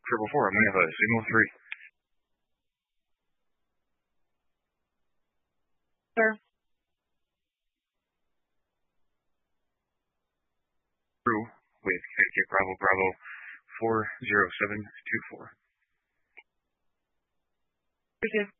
Triple four, I'm gonna have a signal 3. Sir. True, with Connecticut Bravo Bravo 40724. Thank you.